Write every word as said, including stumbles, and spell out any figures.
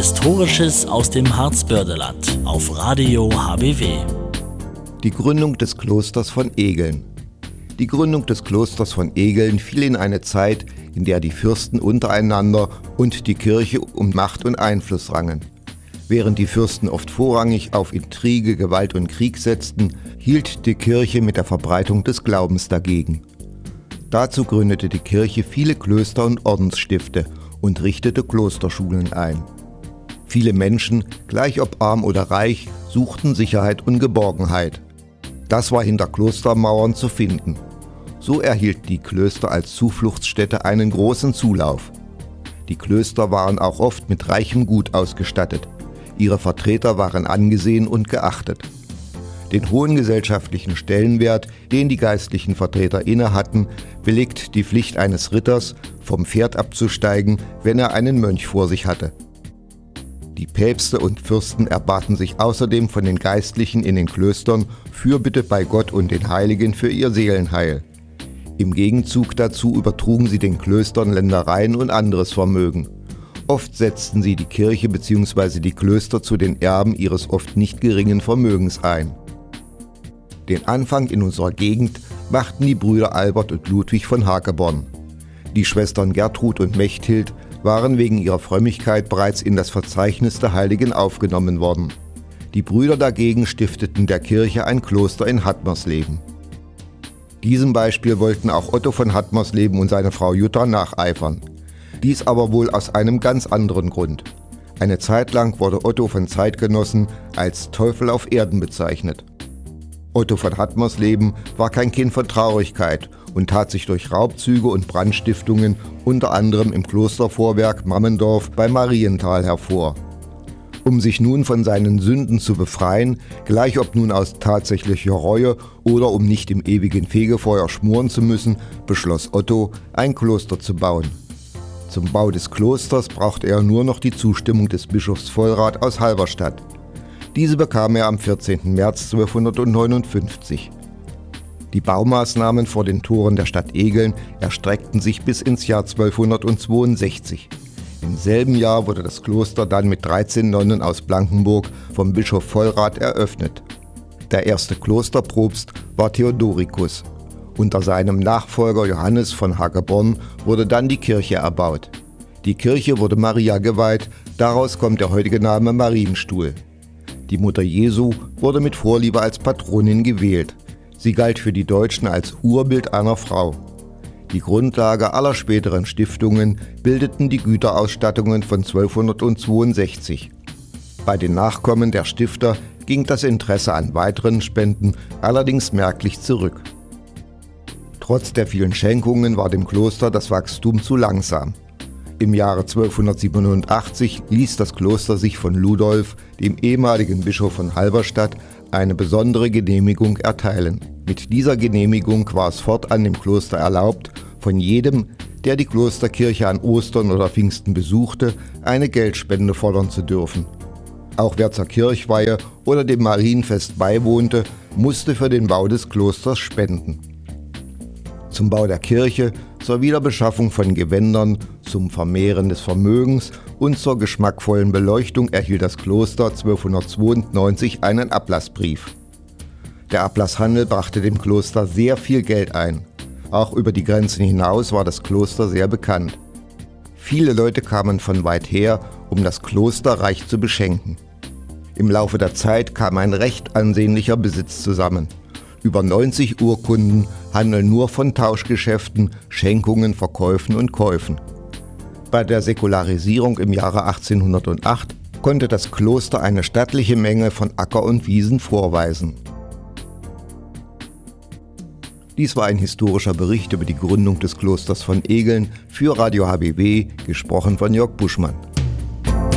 Historisches aus dem Harzbördeland auf Radio H B W. Die Gründung des Klosters von Egeln. Die Gründung des Klosters von Egeln fiel in eine Zeit, in der die Fürsten untereinander und die Kirche um Macht und Einfluss rangen. Während die Fürsten oft vorrangig auf Intrige, Gewalt und Krieg setzten, hielt die Kirche mit der Verbreitung des Glaubens dagegen. Dazu gründete die Kirche viele Klöster und Ordensstifte und richtete Klosterschulen ein. Viele Menschen, gleich ob arm oder reich, suchten Sicherheit und Geborgenheit. Das war hinter Klostermauern zu finden. So erhielten die Klöster als Zufluchtsstätte einen großen Zulauf. Die Klöster waren auch oft mit reichem Gut ausgestattet. Ihre Vertreter waren angesehen und geachtet. Den hohen gesellschaftlichen Stellenwert, den die geistlichen Vertreter innehatten, belegt die Pflicht eines Ritters, vom Pferd abzusteigen, wenn er einen Mönch vor sich hatte. Die Päpste und Fürsten erbaten sich außerdem von den Geistlichen in den Klöstern Fürbitte bei Gott und den Heiligen für ihr Seelenheil. Im Gegenzug dazu übertrugen sie den Klöstern Ländereien und anderes Vermögen. Oft setzten sie die Kirche bzw. die Klöster zu den Erben ihres oft nicht geringen Vermögens ein. Den Anfang in unserer Gegend machten die Brüder Albert und Ludwig von Hakeborn. Die Schwestern Gertrud und Mechthild waren wegen ihrer Frömmigkeit bereits in das Verzeichnis der Heiligen aufgenommen worden. Die Brüder dagegen stifteten der Kirche ein Kloster in Hattmersleben. Diesem Beispiel wollten auch Otto von Hattmersleben und seine Frau Jutta nacheifern. Dies aber wohl aus einem ganz anderen Grund. Eine Zeit lang wurde Otto von Zeitgenossen als Teufel auf Erden bezeichnet. Otto von Hattmersleben war kein Kind von Traurigkeit und tat sich durch Raubzüge und Brandstiftungen unter anderem im Klostervorwerk Mammendorf bei Marienthal hervor. Um sich nun von seinen Sünden zu befreien, gleich ob nun aus tatsächlicher Reue oder um nicht im ewigen Fegefeuer schmoren zu müssen, beschloss Otto, ein Kloster zu bauen. Zum Bau des Klosters brauchte er nur noch die Zustimmung des Bischofs Vollrath aus Halberstadt. Diese bekam er am vierzehnten März zwölfhundertneunundfünfzig. Die Baumaßnahmen vor den Toren der Stadt Egeln erstreckten sich bis ins Jahr zwölfhundertzweiundsechzig. Im selben Jahr wurde das Kloster dann mit dreizehn Nonnen aus Blankenburg vom Bischof Vollrath eröffnet. Der erste Klosterprobst war Theodoricus. Unter seinem Nachfolger Johannes von Hakeborn wurde dann die Kirche erbaut. Die Kirche wurde Maria geweiht, daraus kommt der heutige Name Marienstuhl. Die Mutter Jesu wurde mit Vorliebe als Patronin gewählt. Sie galt für die Deutschen als Urbild einer Frau. Die Grundlage aller späteren Stiftungen bildeten die Güterausstattungen von zwölfhundertzweiundsechzig. Bei den Nachkommen der Stifter ging das Interesse an weiteren Spenden allerdings merklich zurück. Trotz der vielen Schenkungen war dem Kloster das Wachstum zu langsam. Im Jahre zwölfhundertsiebenundachtzig ließ das Kloster sich von Ludolf, dem ehemaligen Bischof von Halberstadt, eine besondere Genehmigung erteilen. Mit dieser Genehmigung war es fortan dem Kloster erlaubt, von jedem, der die Klosterkirche an Ostern oder Pfingsten besuchte, eine Geldspende fordern zu dürfen. Auch wer zur Kirchweihe oder dem Marienfest beiwohnte, musste für den Bau des Klosters spenden. Zum Bau der Kirche, zur Wiederbeschaffung von Gewändern, zum Vermehren des Vermögens und zur geschmackvollen Beleuchtung erhielt das Kloster zwölfhundertzweiundneunzig einen Ablassbrief. Der Ablasshandel brachte dem Kloster sehr viel Geld ein. Auch über die Grenzen hinaus war das Kloster sehr bekannt. Viele Leute kamen von weit her, um das Kloster reich zu beschenken. Im Laufe der Zeit kam ein recht ansehnlicher Besitz zusammen. Über neunzig Urkunden handeln nur von Tauschgeschäften, Schenkungen, Verkäufen und Käufen. Bei der Säkularisierung im Jahre achtzehnhundertacht konnte das Kloster eine stattliche Menge von Acker und Wiesen vorweisen. Dies war ein historischer Bericht über die Gründung des Klosters von Egeln für Radio H B W, gesprochen von Jörg Buschmann.